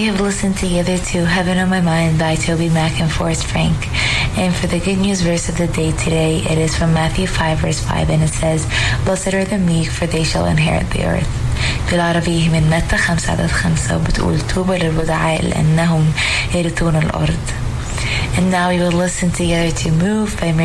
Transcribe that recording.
we have listened together to Heaven on My Mind by Toby Mac and Forrest Frank. And for the good news verse of the day today, it is from Matthew 5 verse 5, and it says, Blessed are the meek, for they shall inherit the earth. بالعربي من متى 5:5 وبتقول طوبى للودعاء لأنهم يرثون الأرض. And now we will listen together to Move by